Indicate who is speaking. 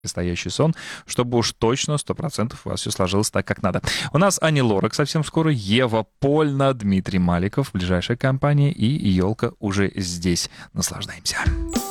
Speaker 1: настоящий сон, чтобы уж точно 100% у вас все сложилось так, как надо. У нас Ани Лорак совсем скоро, Ева Польна, Дмитрий Маликов, ближайшая компания, и елка уже здесь. Наслаждаемся.